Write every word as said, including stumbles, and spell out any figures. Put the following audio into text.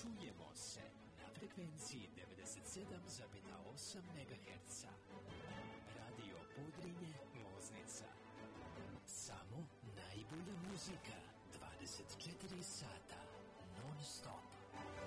Čujemo se na frekvenciji devedeset sedam zarez osam megaherca. Radio Podrinje, Loznica. Samo najbolja muzika, dvadeset četiri sata, non stop.